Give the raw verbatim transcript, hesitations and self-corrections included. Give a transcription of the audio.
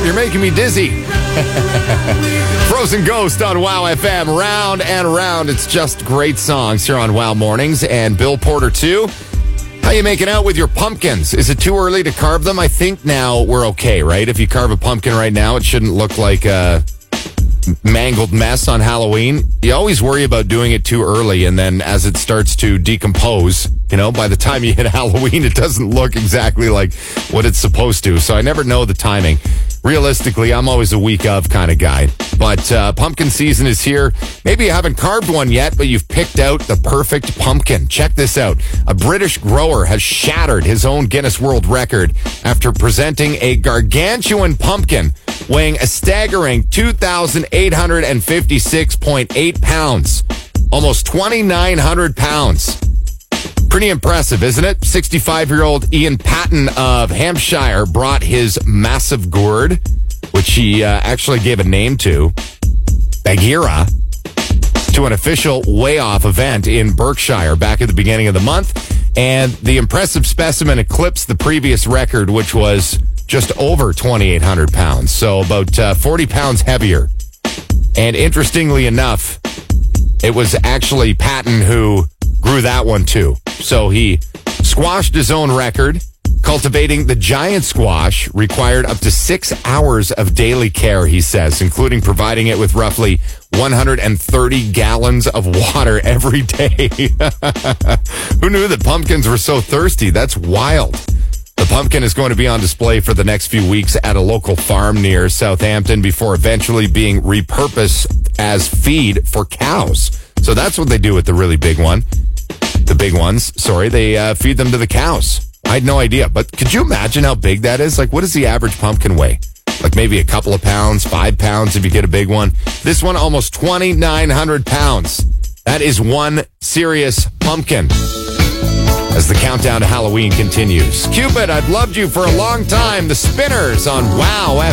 You're making me dizzy. Frozen Ghost on Wow F M. Round and round. It's just great songs here on Wow Mornings. And Bill Porter, too. How you making out with your pumpkins? Is it too early to carve them? I think now we're okay, right? If you carve a pumpkin right now, it shouldn't look like a mangled mess on Halloween. You always worry about doing it too early, and then as it starts to decompose, you know, by the time you hit Halloween, it doesn't look exactly like what it's supposed to. So I never know the timing. Realistically, I'm always a week of kind of guy. But uh, pumpkin season is here. Maybe you haven't carved one yet, but you've picked out the perfect pumpkin. Check this out. A British grower has shattered his own Guinness World Record after presenting a gargantuan pumpkin weighing a staggering two thousand eight hundred fifty-six point eight pounds. Almost twenty-nine hundred pounds. Pretty impressive, isn't it? sixty-five-year-old Ian Patton of Hampshire brought his massive gourd, which he uh, actually gave a name to, Bagheera, to an official weigh-off event in Berkshire back at the beginning of the month. And the impressive specimen eclipsed the previous record, which was just over twenty-eight hundred pounds. So about uh, forty pounds heavier. And interestingly enough, it was actually Patton who grew that one too. So he squashed his own record. Cultivating the giant squash required up to six hours of daily care, he says, including providing it with roughly one hundred thirty gallons of water every day. Who knew that pumpkins were so thirsty? That's wild. The pumpkin is going to be on display for the next few weeks at a local farm near Southampton before eventually being repurposed as feed for cows. So that's what they do with the really big one. The big ones, sorry, they uh, feed them to the cows. I had no idea, but could you imagine how big that is? Like, what does the average pumpkin weigh? Like maybe a couple of pounds, five pounds if you get a big one. This one, almost twenty-nine hundred pounds. That is one serious pumpkin. As the countdown to Halloween continues. Cupid, I've loved you for a long time. The Spinners on Wow